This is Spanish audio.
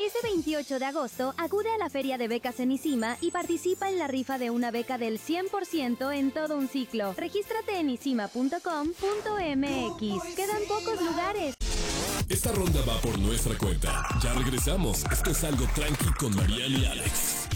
Este 28 de agosto, acude a la Feria de Becas en ISIMA y participa en la rifa de una beca del 100% en todo un ciclo. Regístrate en isima.com.mx. Quedan pocos lugares. Esta ronda va por nuestra cuenta. Ya regresamos. Esto es Algo Tranqui con Mariana y Alex.